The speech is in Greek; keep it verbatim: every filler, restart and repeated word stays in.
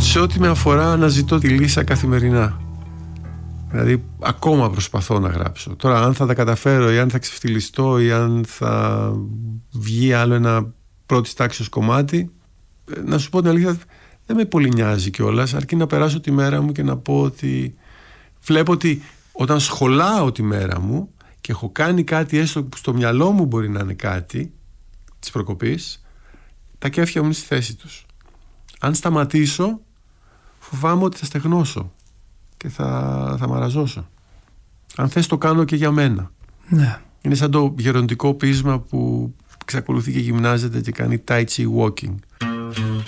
Σε ό,τι με αφορά, αναζητώ τη λύσα καθημερινά. Δηλαδή, ακόμα προσπαθώ να γράψω. Τώρα, αν θα τα καταφέρω ή αν θα ξεφτυλιστώ ή αν θα βγει άλλο ένα πρώτης τάξης κομμάτι, να σου πω την αλήθεια, δεν με πολύ νοιάζει κιόλας, αρκεί να περάσω τη μέρα μου και να πω ότι βλέπω ότι όταν σχολάω τη μέρα μου και έχω κάνει κάτι έστω που στο μυαλό μου μπορεί να είναι κάτι της προκοπής, τα κέφια μου είναι στη θέση τους. Αν σταματήσω, φοβάμαι ότι θα στεγνώσω και θα, θα μαραζώσω. Αν θες, το κάνω και για μένα. Ναι. Είναι σαν το γεροντικό ποίησμα που εξακολουθεί και γυμνάζεται και κάνει tai chi walking.